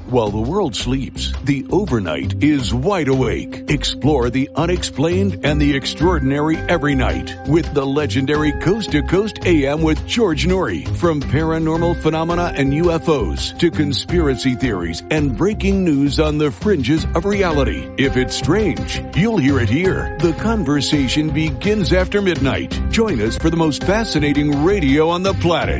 While the world sleeps, the overnight is wide awake. Explore the unexplained and the extraordinary every night with the legendary Coast to Coast AM with George Norrie. From paranormal phenomena and UFOs to conspiracy theories and breaking news on the fringes of reality. If it's strange, you'll hear it here. The conversation begins after midnight. Join us for the most fascinating radio on the planet.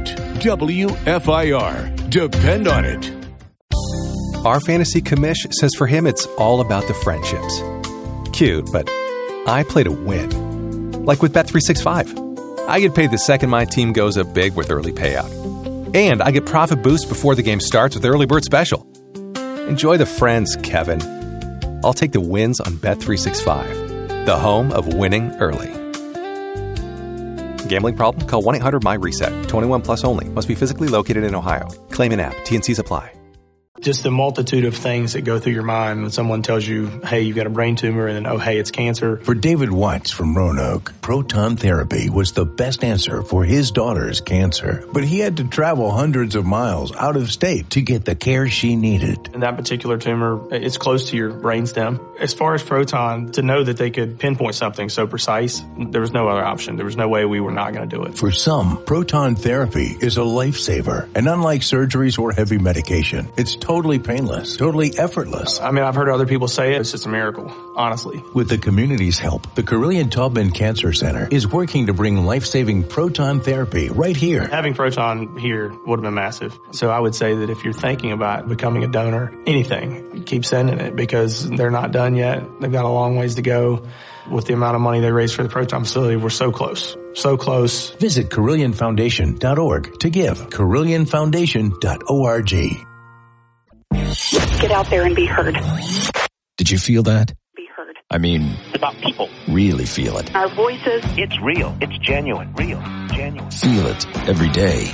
WFIR. Depend on it. Our fantasy commish says for him it's all about the friendships. Cute, but I play to win. Like with Bet365. I get paid the second my team goes up big with early payout. And I get profit boost before the game starts with Early Bird Special. Enjoy the friends, Kevin. I'll take the wins on Bet365. The home of winning early. Gambling problem? Call 1-800-MY-RESET. 21 plus only. Must be physically located in Ohio. Claim in app. T&Cs apply. Just the multitude of things that go through your mind when someone tells you, hey, you've got a brain tumor, and then, oh, hey, it's cancer. For David Watts from Roanoke, proton therapy was the best answer for his daughter's cancer. But he had to travel hundreds of miles out of state to get the care she needed. And that particular tumor, it's close to your brainstem. As far as proton, to know that they could pinpoint something so precise, there was no other option. There was no way we were not going to do it. For some, proton therapy is a lifesaver. And unlike surgeries or heavy medication, it's totally painless, totally effortless. I mean, I've heard other people say it. It's just a miracle, honestly. With the community's help, the Carillion Taubman Cancer Center is working to bring life-saving proton therapy right here. Having proton here would have been massive. So I would say that if you're thinking about becoming a donor, anything, keep sending it because they're not done yet. They've got a long ways to go. With the amount of money they raised for the proton facility, we're so close. So close. Visit CarillionFoundation.org to give. CarillionFoundation.org. Get out there and be heard. Did you feel that? Be heard. I mean, it's about people. Really feel it. Our voices. It's real. It's genuine. Real. Genuine. Feel it every day.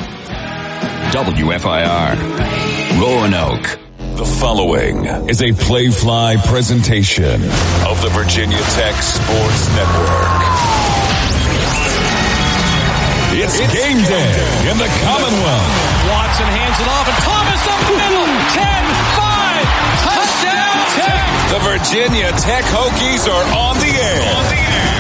WFIR. Roanoke. The following is a Playfly presentation of the Virginia Tech Sports Network. It's game day in the Commonwealth. Watson hands it off, and Thomas up the middle. 10-5. Touchdown Tech. The Virginia Tech Hokies are on the air.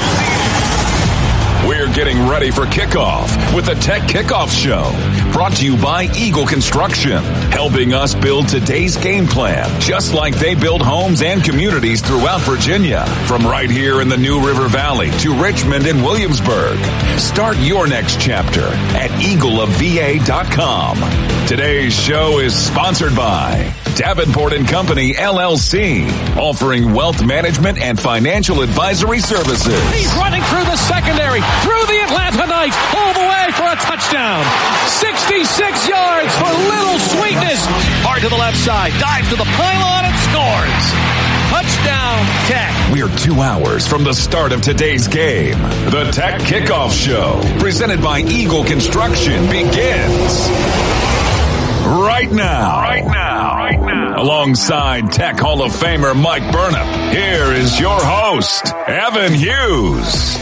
We're getting ready for kickoff with the Tech Kickoff Show, brought to you by Eagle Construction, helping us build today's game plan, just like they build homes and communities throughout Virginia, from right here in the New River Valley to Richmond and Williamsburg. Start your next chapter at eagleofva.com. Today's show is sponsored by Davenport & Company, LLC, offering wealth management and financial advisory services. He's running through the secondary, through the Atlanta Knights, all the way for a touchdown. 66 yards for Little Sweetness. Hard to the left side, dives to the pylon and scores. Touchdown, Tech. We're 2 hours from the start of today's game. The Tech Kickoff Show, presented by Eagle Construction, begins right now. Alongside Tech Hall of Famer Mike Burnham, here is your host, Evan Hughes.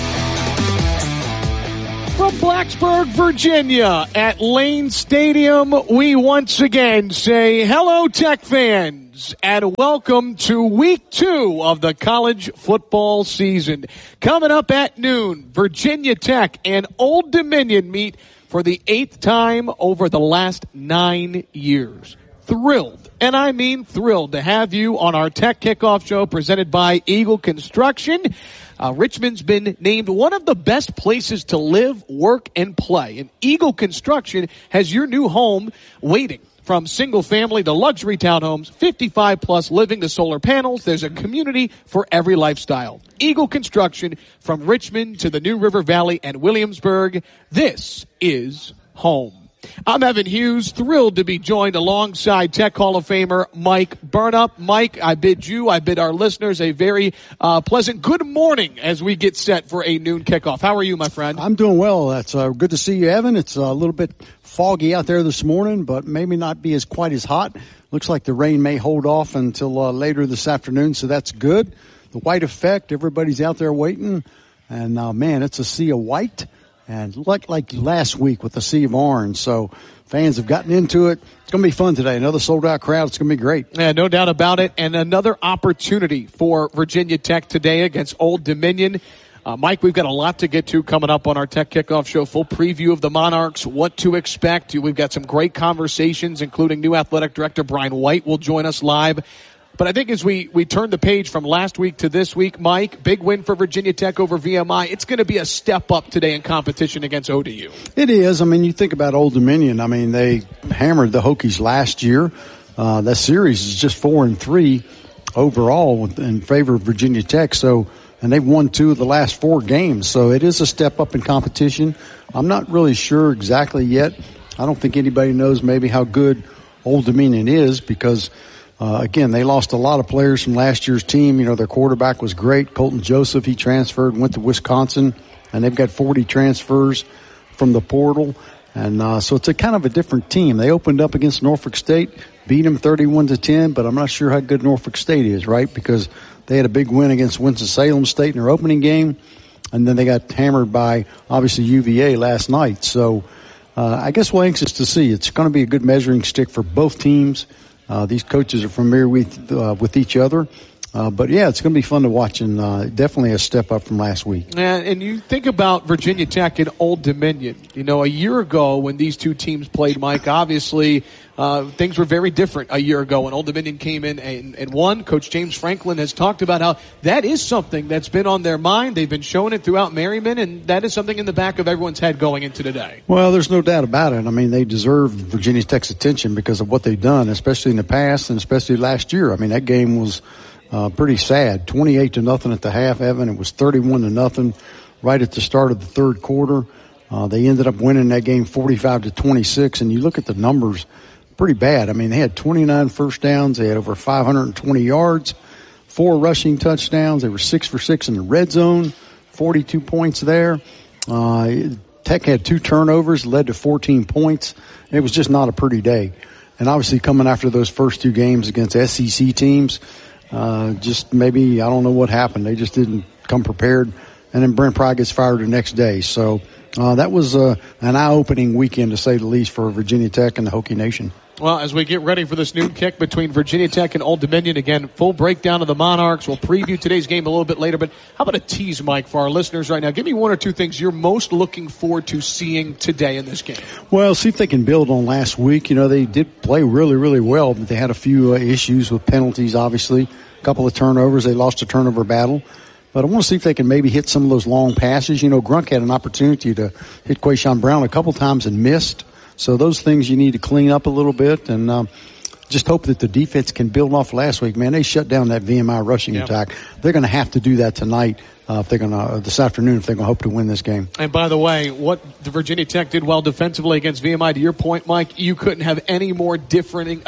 From Blacksburg, Virginia, at Lane Stadium, we once again say hello, Tech fans, and welcome to Week 2 of the college football season. Coming up at noon, Virginia Tech and Old Dominion meet for the 8th time over the last 9 years. Thrilled, and I mean thrilled, to have you on our Tech Kickoff Show presented by Eagle Construction. Richmond's been named one of the best places to live, work, and play. And Eagle Construction has your new home waiting. From single family to luxury townhomes, 55 plus living to solar panels, there's a community for every lifestyle. Eagle Construction, from Richmond to the New River Valley and Williamsburg, this is home. I'm Evan Hughes, thrilled to be joined alongside Tech Hall of Famer Mike Burnham. Mike, I bid our listeners a very pleasant good morning as we get set for a noon kickoff. How are you, my friend? I'm doing well. That's good to see you, Evan. It's a little bit foggy out there this morning, but maybe not be quite as hot. Looks like the rain may hold off until later this afternoon, so that's good. The white effect, everybody's out there waiting, and man, it's a sea of white. and like last week with the Sea of Orange. So fans have gotten into it. It's going to be fun today. Another sold-out crowd. It's going to be great. Yeah, no doubt about it. And another opportunity for Virginia Tech today against Old Dominion. Mike, we've got a lot to get to coming up on our Tech Kickoff Show. Full preview of the Monarchs, what to expect. We've got some great conversations, including new athletic director Brian White will join us live. But I think as we turn the page from last week to this week, Mike, big win for Virginia Tech over VMI. It's going to be a step up today in competition against ODU. It is. I mean, you think about Old Dominion. I mean, they hammered the Hokies last year. That series is just 4-3 overall in favor of Virginia Tech. So, and they've won 2 of the last 4 games. So it is a step up in competition. I'm not really sure exactly yet. I don't think anybody knows maybe how good Old Dominion is because again, they lost a lot of players from last year's team. You know, their quarterback was great. Colton Joseph, he transferred, went to Wisconsin, and they've got 40 transfers from the portal. And so it's a kind of a different team. They opened up against Norfolk State, beat them 31-10, but I'm not sure how good Norfolk State is, right? Because they had a big win against Winston-Salem State in their opening game, and then they got hammered by, obviously, UVA last night. So I guess we're anxious to see. It's going to be a good measuring stick for both teams. These coaches are familiar with each other. But, yeah, it's going to be fun to watch and definitely a step up from last week. And you think about Virginia Tech and Old Dominion. You know, a year ago when these two teams played, Mike, obviously things were very different a year ago when Old Dominion came in and won. Coach James Franklin has talked about how that is something that's been on their mind. They've been showing it throughout Merriman, and that is something in the back of everyone's head going into today. Well, there's no doubt about it. I mean, they deserve Virginia Tech's attention because of what they've done, especially in the past and especially last year. I mean, that game was pretty sad. 28-0 at the half, Evan. It was 31-0 right at the start of the third quarter. They ended up winning that game 45-26, and you look at the numbers, pretty bad. I mean, they had 29 first downs. They had over 520 yards, 4 rushing touchdowns. They were 6 for 6 in the red zone, 42 points there. Tech had 2 turnovers, led to 14 points. It was just not a pretty day. And obviously coming after those first 2 games against SEC teams, just maybe, I don't know what happened. They just didn't come prepared. And then Brent Pry gets fired the next day. So that was an eye-opening weekend, to say the least, for Virginia Tech and the Hokie Nation. Well, as we get ready for this noon kick between Virginia Tech and Old Dominion, again, full breakdown of the Monarchs. We'll preview today's game a little bit later, but how about a tease, Mike, for our listeners right now? Give me 1 or 2 things you're most looking forward to seeing today in this game. Well, see if they can build on last week. You know, they did play really, really well, but they had a few issues with penalties, obviously. A couple of turnovers. They lost a turnover battle. But I want to see if they can maybe hit some of those long passes. You know, Grunk had an opportunity to hit Quayshawn Brown a couple times and missed. So those things you need to clean up a little bit, and just hope that the defense can build off last week. Man, they shut down that VMI rushing attack. They're going to have to do that tonight if they're going to this afternoon if they're going to hope to win this game. And by the way, what the Virginia Tech did well defensively against VMI, to your point, Mike, you couldn't have any more differing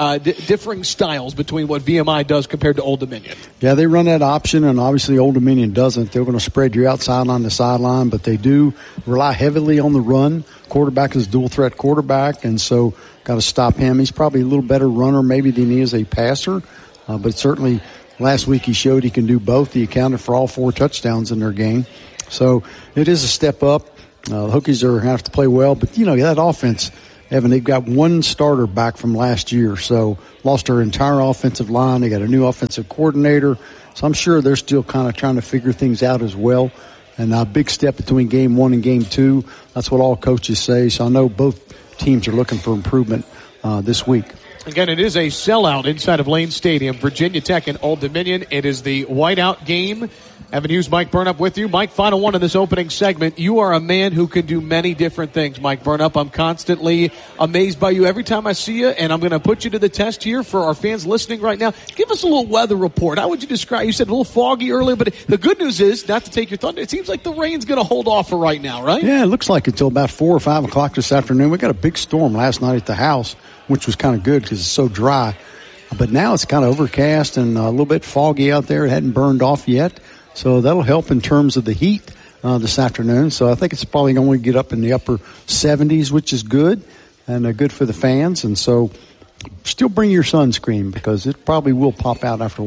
styles between what VMI does compared to Old Dominion. Yeah, they run that option, and obviously Old Dominion doesn't. They're going to spread you out sideline to sideline, but they do rely heavily on the run. Quarterback is a dual-threat quarterback, and so got to stop him. He's probably a little better runner maybe than he is a passer, but certainly last week he showed he can do both. He accounted for all 4 touchdowns in their game. So it is a step up. The Hokies are going to have to play well, but, you know, that offense, Evan, they've got 1 starter back from last year, so lost their entire offensive line. They got a new offensive coordinator, so I'm sure they're still kind of trying to figure things out as well. And a big step between game 1 and game 2. That's what all coaches say. So I know both teams are looking for improvement this week. Again, it is a sellout inside of Lane Stadium. Virginia Tech and Old Dominion. It is the whiteout game. Evan Hughes, Mike Burnop with you. Mike, final one in this opening segment. You are a man who can do many different things, Mike Burnop. I'm constantly amazed by you every time I see you, and I'm going to put you to the test here for our fans listening right now. Give us a little weather report. How would you describe? You said a little foggy earlier, but the good news is, not to take your thunder, it seems like the rain's going to hold off for right now, right? Yeah, it looks like until about 4 or 5 o'clock this afternoon. We got a big storm last night at the house, which was kind of good because it's so dry. But now it's kind of overcast and a little bit foggy out there. It hadn't burned off yet. So that'll help in terms of the heat this afternoon. So I think it's probably going to get up in the upper 70s, which is good and good for the fans. And so still bring your sunscreen because it probably will pop out after a while.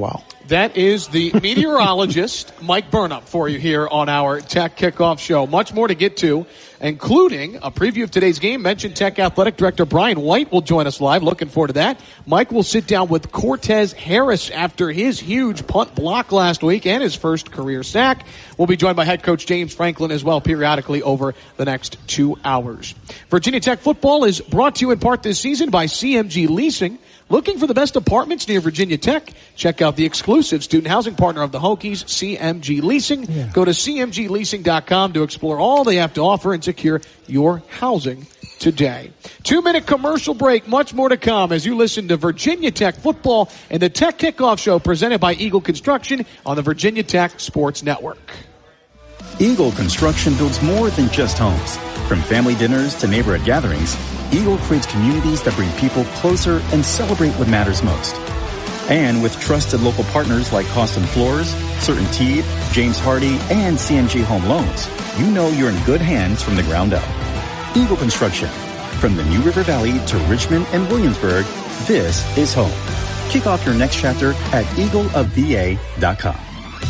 That is the meteorologist, Mike Burnham, for you here on our Tech Kickoff Show. Much more to get to, including a preview of today's game. Mentioned Tech Athletic Director Brian White will join us live. Looking forward to that. Mike will sit down with Cortez Harris after his huge punt block last week and his first career sack. We'll be joined by head coach James Franklin as well periodically over the next 2 hours. Virginia Tech football is brought to you in part this season by CMG Leasing. Looking for the best apartments near Virginia Tech? Check out the exclusive student housing partner of the Hokies, CMG Leasing. Yeah. Go to cmgleasing.com to explore all they have to offer and secure your housing today. 2-minute commercial break. Much more to come as you listen to Virginia Tech football and the Tech Kickoff Show presented by Eagle Construction on the Virginia Tech Sports Network. Eagle Construction builds more than just homes. From family dinners to neighborhood gatherings, Eagle creates communities that bring people closer and celebrate what matters most. And with trusted local partners like Costin Floors, CertainTeed, James Hardy, and CMG Home Loans, you know you're in good hands from the ground up. Eagle Construction. From the New River Valley to Richmond and Williamsburg, this is home. Kick off your next chapter at eagleofva.com.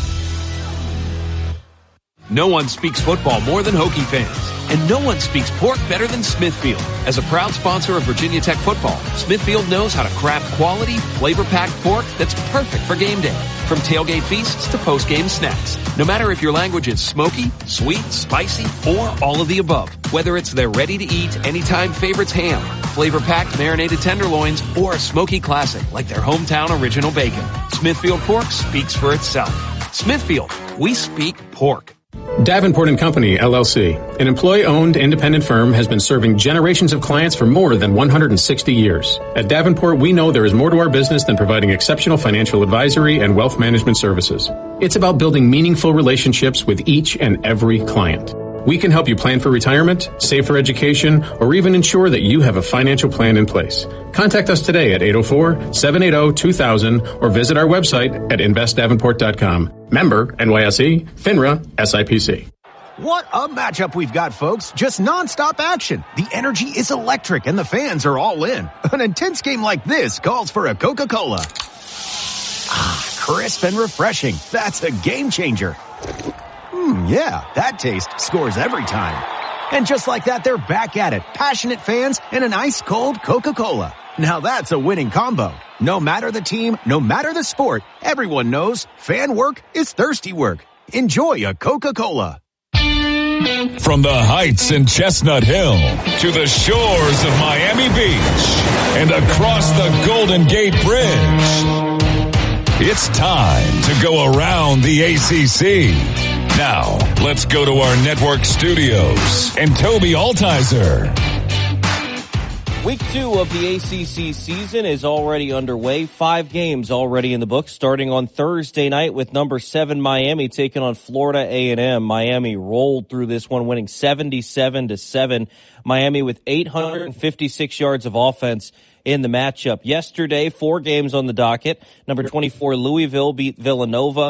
No one speaks football more than Hokie fans. And no one speaks pork better than Smithfield. As a proud sponsor of Virginia Tech football, Smithfield knows how to craft quality, flavor-packed pork that's perfect for game day. From tailgate feasts to post-game snacks. No matter if your language is smoky, sweet, spicy, or all of the above. Whether it's their ready-to-eat, anytime favorites ham, flavor-packed marinated tenderloins, or a smoky classic like their hometown original bacon. Smithfield pork speaks for itself. Smithfield, we speak pork. Davenport & Company, LLC, an employee-owned independent firm, has been serving generations of clients for more than 160 years. At Davenport, we know there is more to our business than providing exceptional financial advisory and wealth management services. It's about building meaningful relationships with each and every client. We can help you plan for retirement, save for education, or even ensure that you have a financial plan in place. Contact us today at 804-780-2000 or visit our website at investdavenport.com. Member NYSE, FINRA, SIPC. What a matchup we've got, folks. Just nonstop action. The energy is electric and the fans are all in. An intense game like this calls for a Coca-Cola. Ah, crisp and refreshing. That's a game changer. Yeah, that taste scores every time. And just like that, they're back at it. Passionate fans and an ice-cold Coca-Cola. Now that's a winning combo. No matter the team, no matter the sport, everyone knows fan work is thirsty work. Enjoy a Coca-Cola. From the heights in Chestnut Hill to the shores of Miami Beach and across the Golden Gate Bridge, it's time to go around the ACC. Now, let's go to our network studios and Toby Altizer. Week 2 of the ACC season is already underway. 5 games already in the books, starting on Thursday night with number 7 Miami taking on Florida A&M. Miami rolled through this one, winning 77-7. Miami with 856 yards of offense in the matchup. Yesterday, 4 games on the docket. Number 24 Louisville beat Villanova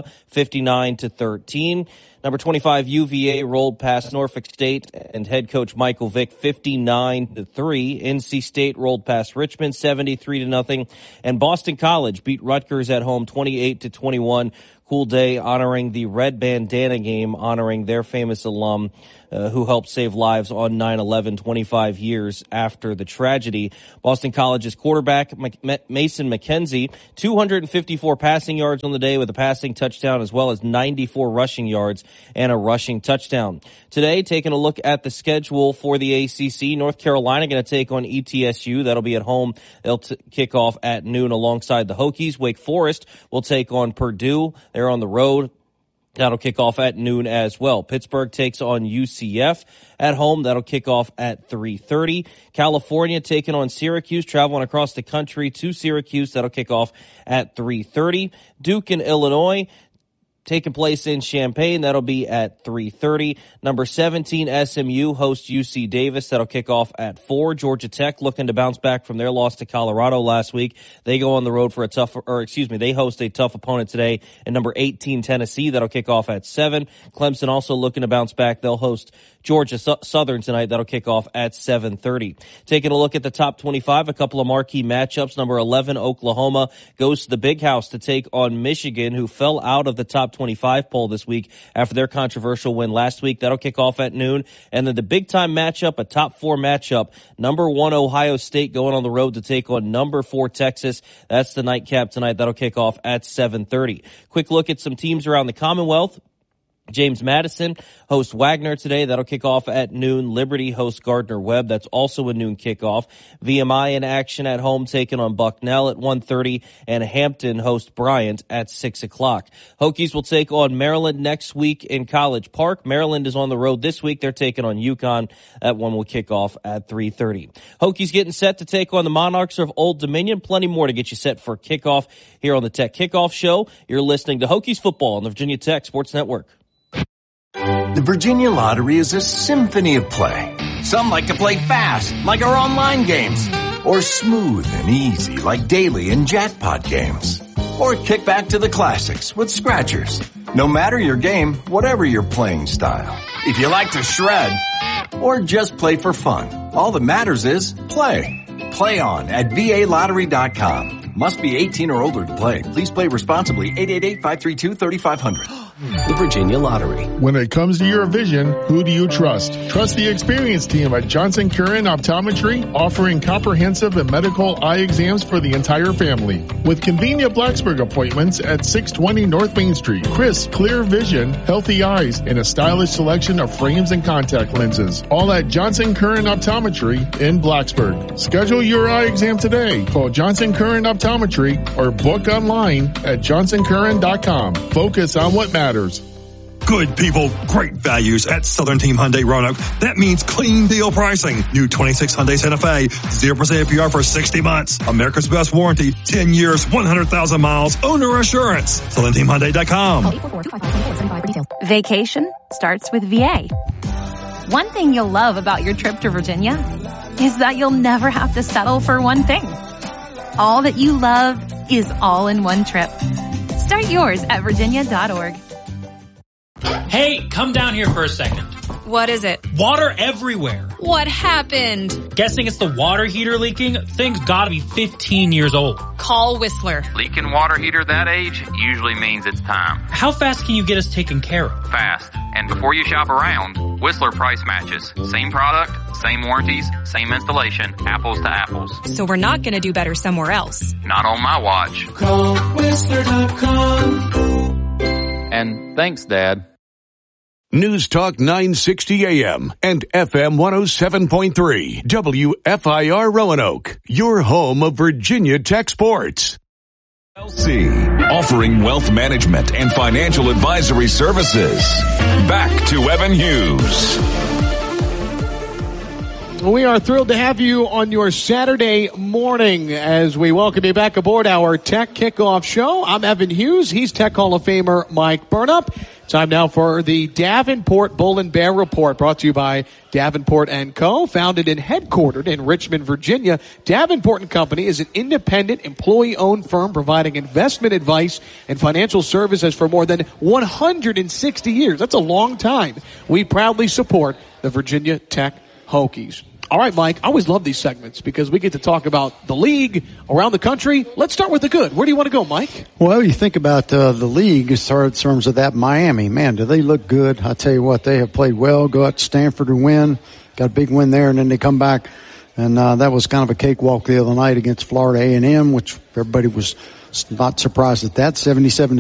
59-13. Number 25 UVA rolled past Norfolk State and head coach Michael Vick 59-3. NC State rolled past Richmond 73-0. And Boston College beat Rutgers at home 28-21. Cool day honoring the Red Bandana game, honoring their famous alum who helped save lives on 9/11 25 years after the tragedy. Boston College's quarterback Mason McKenzie, 254 passing yards on the day with a passing touchdown as well as 94 rushing yards and a rushing touchdown. Today, taking a look at the schedule for the ACC, North Carolina going to take on ETSU. That'll be at home. They'll kick off at noon alongside the Hokies. Wake Forest will take on Purdue. They're on the road. That'll kick off at noon as well. Pittsburgh takes on UCF at home. That'll kick off at 3:30. California taking on Syracuse, traveling across the country to Syracuse. That'll kick off at 3:30. Duke and Illinois taking place in Champaign. That'll be at 3:30. Number 17, SMU hosts UC Davis. That'll kick off at 4. Georgia Tech looking to bounce back from their loss to Colorado last week. They go on the road for they host a tough opponent today in number 18, Tennessee. That'll kick off at 7. Clemson also looking to bounce back. They'll host Georgia Southern tonight. That'll kick off at 7:30. Taking a look at the top 25, a couple of marquee matchups. Number 11, Oklahoma goes to the Big House to take on Michigan, who fell out of the top 25 poll this week after their controversial win last week. That'll kick off at noon. And then the big time matchup, a top 4 matchup, number 1 Ohio State going on the road to take on number 4 Texas. That's the nightcap tonight. That'll kick off at 7:30. Quick look at some teams around the Commonwealth. James Madison hosts Wagner today. That'll kick off at noon. Liberty hosts Gardner-Webb. That's also a noon kickoff. VMI in action at home taking on Bucknell at 1:30, and Hampton hosts Bryant at 6 o'clock. Hokies will take on Maryland next week in College Park. Maryland is on the road this week. They're taking on UConn. That one will kick off at 3:30. Hokies getting set to take on the Monarchs of Old Dominion. Plenty more to get you set for kickoff here on the Tech Kickoff Show. You're listening to Hokies Football on the Virginia Tech Sports Network. The Virginia Lottery is a symphony of play. Some like to play fast, like our online games, or smooth and easy, like daily and jackpot games, or kick back to the classics with scratchers. No matter your game, whatever your playing style. If you like to shred, or just play for fun, all that matters is play. Play on at VALottery.com. Must be 18 or older to play. Please play responsibly. 888-532-3500. The Virginia Lottery. When it comes to your vision, who do you trust? Trust the experienced team at Johnson Curran Optometry, offering comprehensive and medical eye exams for the entire family. With convenient Blacksburg appointments at 620 North Main Street. Crisp, clear vision, healthy eyes, and a stylish selection of frames and contact lenses. All at Johnson Curran Optometry in Blacksburg. Schedule your eye exam today. Call Johnson Curran Optometry or book online at johnsoncurran.com. Focus on what matters. Good people, great values at Southern Team Hyundai Roanoke. That means clean deal pricing. New 26 Hyundai Santa Fe, 0% APR for 60 months. America's best warranty, 10 years, 100,000 miles, owner assurance. SouthernTeamHyundai.com. Vacation starts with VA. One thing you'll love about your trip to Virginia is that you'll never have to settle for one thing. All that you love is all in one trip. Start yours at virginia.org. Hey, come down here for a second. What is it? Water everywhere. What happened? Guessing it's the water heater leaking? Thing's gotta be 15 years old. Call Whistler. Leaking water heater that age usually means it's time. How fast can you get us taken care of? Fast. And before you shop around, Whistler price matches. Same product, same warranties, same installation, apples to apples. So we're not gonna do better somewhere else. Not on my watch. Call Whistler.com. And thanks, Dad. News Talk 960 AM and FM 107.3 WFIR Roanoke, your home of Virginia Tech Sports. LC, offering wealth management and financial advisory services. Back to Evan Hughes. We are thrilled to have you on your Saturday morning as we welcome you back aboard our Tech Kickoff Show. I'm Evan Hughes. He's Tech Hall of Famer Mike Burnup. Time now for the Davenport Bull and Bear Report, brought to you by Davenport & Co. Founded and headquartered in Richmond, Virginia, Davenport & Company is an independent, employee-owned firm providing investment advice and financial services for more than 160 years. That's a long time. We proudly support the Virginia Tech Hokies. All right, Mike, I always love these segments because we get to talk about the league around the country. Let's start with the good. Where do you want to go, Mike? Well, you think about the league as far in terms of that Miami. Man, do they look good. I tell you what, they have played well. Go out to Stanford and win. Got a big win there, and then they come back. And that was kind of a cakewalk the other night against Florida A&M, which everybody was not surprised at that, 77